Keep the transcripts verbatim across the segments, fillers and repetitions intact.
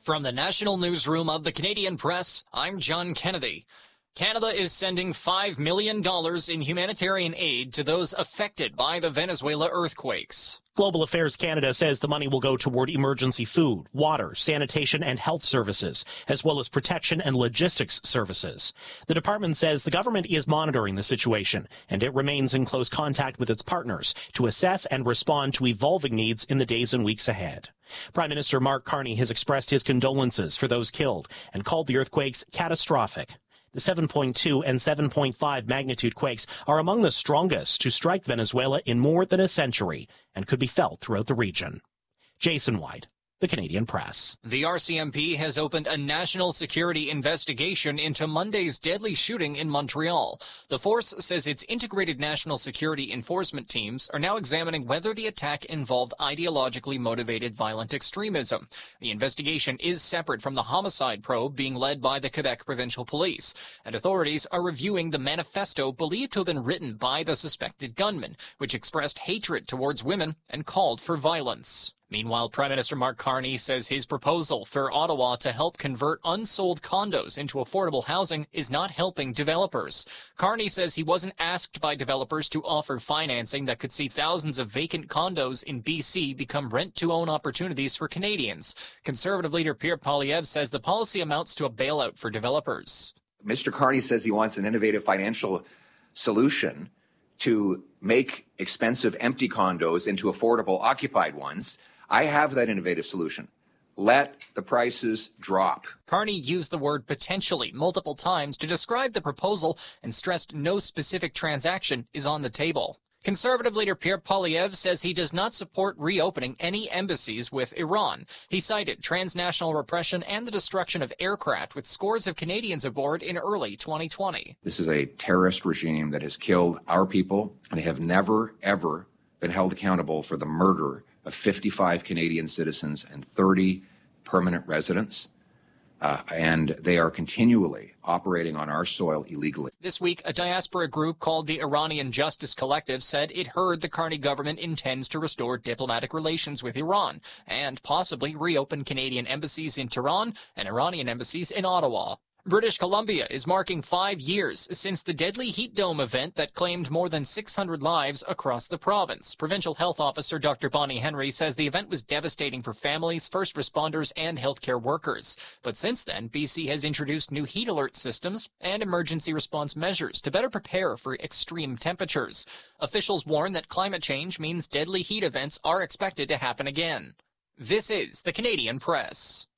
From the National Newsroom of the Canadian Press, I'm John Kennedy. Canada is sending five million dollars in humanitarian aid to those affected by the Venezuela earthquakes. Global Affairs Canada says the money will go toward emergency food, water, sanitation, and health services, as well as protection and logistics services. The department says the government is monitoring the situation, and it remains in close contact with its partners to assess and respond to evolving needs in the days and weeks ahead. Prime Minister Mark Carney has expressed his condolences for those killed and called the earthquakes catastrophic. The seven point two and seven point five magnitude quakes are among the strongest to strike Venezuela in more than a century and could be felt throughout the region. Jason White, The Canadian Press. The R C M P has opened a national security investigation into Monday's deadly shooting in Montreal. The force says its integrated national security enforcement teams are now examining whether the attack involved ideologically motivated violent extremism. The investigation is separate from the homicide probe being led by the Quebec Provincial Police, and authorities are reviewing the manifesto believed to have been written by the suspected gunman, which expressed hatred towards women and called for violence. Meanwhile, Prime Minister Mark Carney says his proposal for Ottawa to help convert unsold condos into affordable housing is not helping developers. Carney says he wasn't asked by developers to offer financing that could see thousands of vacant condos in B C become rent-to-own opportunities for Canadians. Conservative leader Pierre Poilievre says the policy amounts to a bailout for developers. Mister Carney says he wants an innovative financial solution to make expensive empty condos into affordable occupied ones. I have that innovative solution. Let the prices drop. Carney used the word potentially multiple times to describe the proposal and stressed no specific transaction is on the table. Conservative leader Pierre Poilievre says he does not support reopening any embassies with Iran. He cited transnational repression and the destruction of aircraft with scores of Canadians aboard in early twenty twenty. This is a terrorist regime that has killed our people. They have never, ever been held accountable for the murder of fifty-five Canadian citizens and thirty permanent residents. Uh, and they are continually operating on our soil illegally. This week, a diaspora group called the Iranian Justice Collective said it heard the Carney government intends to restore diplomatic relations with Iran and possibly reopen Canadian embassies in Tehran and Iranian embassies in Ottawa. British Columbia is marking five years since the deadly heat dome event that claimed more than six hundred lives across the province. Provincial Health Officer Doctor Bonnie Henry says the event was devastating for families, first responders, and healthcare workers. But since then, B C has introduced new heat alert systems and emergency response measures to better prepare for extreme temperatures. Officials warn that climate change means deadly heat events are expected to happen again. This is the Canadian Press.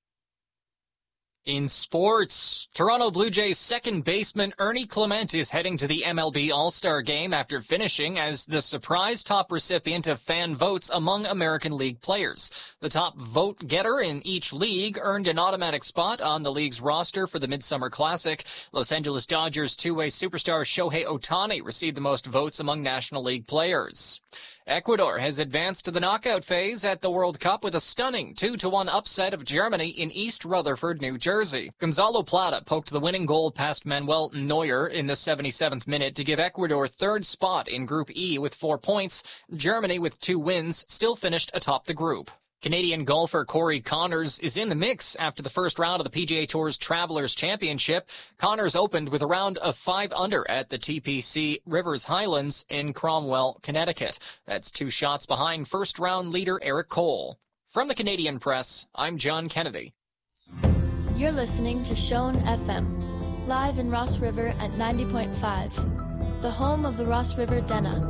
In sports, Toronto Blue Jays second baseman Ernie Clement is heading to the M L B All-Star Game after finishing as the surprise top recipient of fan votes among American League players. The top vote getter in each league earned an automatic spot on the league's roster for the Midsummer Classic. Los Angeles Dodgers two-way superstar Shohei Ohtani received the most votes among National League players. Ecuador has advanced to the knockout phase at the World Cup with a stunning two to one upset of Germany in East Rutherford, New Jersey. Gonzalo Plata poked the winning goal past Manuel Neuer in the seventy-seventh minute to give Ecuador third spot in Group E with four points. Germany, with two wins, still finished atop the group. Canadian golfer Corey Connors is in the mix after the first round of the P G A Tour's Travelers Championship. Connors opened with a round of five under at the T P C Rivers Highlands in Cromwell, Connecticut. That's two shots behind first-round leader Eric Cole. From the Canadian Press, I'm John Kennedy. You're listening to Shone F M, live in Ross River at ninety point five, the home of the Ross River Denna.